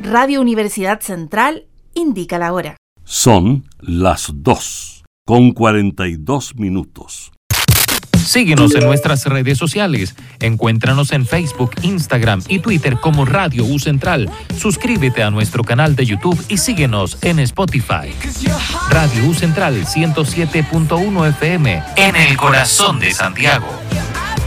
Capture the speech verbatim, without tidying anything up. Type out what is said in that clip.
Radio Universidad Central indica la hora. Son las dos con cuarenta y dos minutos. Síguenos en nuestras redes sociales. Encuéntranos en Facebook, Instagram y Twitter como Radio U Central. Suscríbete a nuestro canal de YouTube y síguenos en Spotify. Radio U Central ciento siete punto uno F M en el corazón de Santiago.